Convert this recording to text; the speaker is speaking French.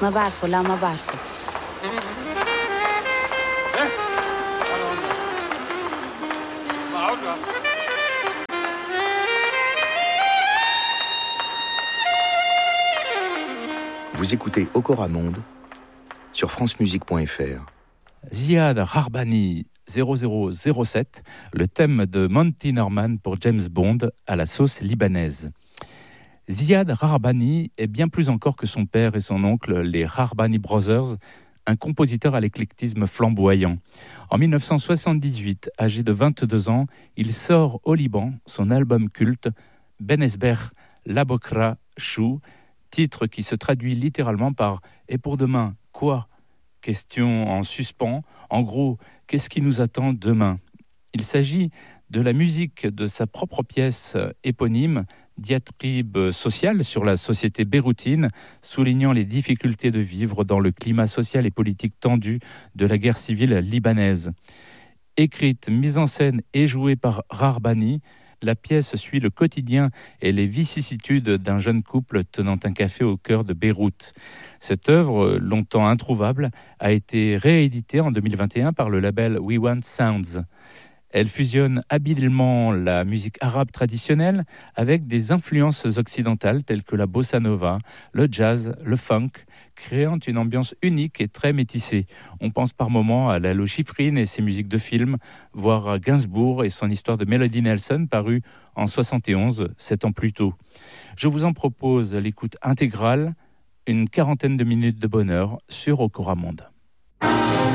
ما بعرفه لا ما بعرفه. Vous écoutez Okora Monde sur francemusique.fr. Ziad Rahbani 0007, le thème de Monty Norman pour James Bond à la sauce libanaise. Ziad Rahbani est bien plus encore que son père et son oncle, les Rahbani Brothers, un compositeur à l'éclectisme flamboyant. En 1978, âgé de 22 ans, il sort au Liban son album culte Ben Esber Labokra Chou, titre qui se traduit littéralement par « Et pour demain, quoi ?» Question en suspens. En gros, qu'est-ce qui nous attend demain ? Il s'agit de la musique de sa propre pièce éponyme, diatribe sociale sur la société beyroutine, soulignant les difficultés de vivre dans le climat social et politique tendu de la guerre civile libanaise. Écrite, mise en scène et jouée par Rahbani, la pièce suit le quotidien et les vicissitudes d'un jeune couple tenant un café au cœur de Beyrouth. Cette œuvre, longtemps introuvable, a été rééditée en 2021 par le label We Want Sounds. Elle fusionne habilement la musique arabe traditionnelle avec des influences occidentales telles que la bossa nova, le jazz, le funk, créant une ambiance unique et très métissée. On pense par moments à Lalo Schifrin et ses musiques de film, voire à Gainsbourg et son histoire de Melody Nelson parue en 71, 7 ans plus tôt. Je vous en propose l'écoute intégrale, une quarantaine de minutes de bonheur sur Okora Monde.